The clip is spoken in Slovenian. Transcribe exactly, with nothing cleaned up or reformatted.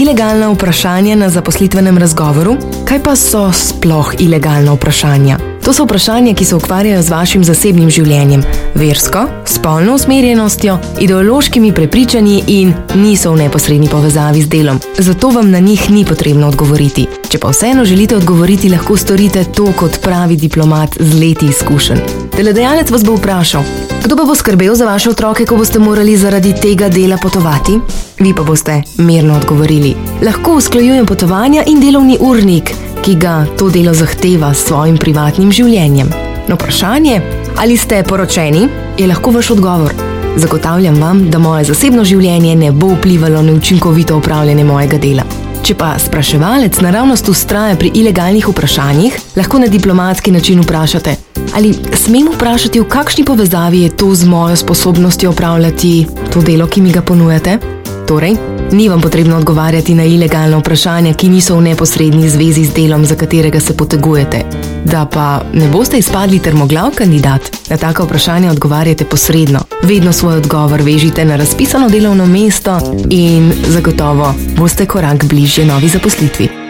ilegalna vprašanja na zaposlitvenem razgovoru? Kaj pa so sploh ilegalna vprašanja? To so vprašanja, ki se ukvarjajo z vašim zasebnim življenjem, versko, spolno usmerjenostjo, ideološkimi prepričanji in niso v neposredni povezavi z delom. Zato vam na njih ni potrebno odgovoriti. Če pa vseeno želite odgovoriti, lahko storite to kot pravi diplomat z leti izkušenj. Delodajalec vas bo vprašal, kdo pa bo skrbel za vaše otroke, ko boste morali zaradi tega dela potovati? Vi pa boste mirno odgovorili. Lahko usklajujem potovanja in delovni urnik, ki ga to delo zahteva s svojim privatnim življenjem. Na vprašanje, ali ste poročeni, je lahko vaš odgovor. Zagotavljam vam, da moje zasebno življenje ne bo vplivalo na učinkovito upravljanje mojega dela. Če pa spraševalec naravnost vztraja pri ilegalnih vprašanjih, lahko na diplomatski način vprašate, ali smem vprašati, v kakšni povezavi je to z mojo sposobnostjo opravljati to delo, ki mi ga ponujate? Torej, ni vam potrebno odgovarjati na ilegalna vprašanja, ki niso v neposredni zvezi z delom, za katerega se potegujete. Da pa ne boste izpadli trmoglav kandidat, na taka vprašanja odgovarjate posredno. Vedno svoj odgovor vežite na razpisano delovno mesto in zagotovo boste korak bližje novi zaposlitvi.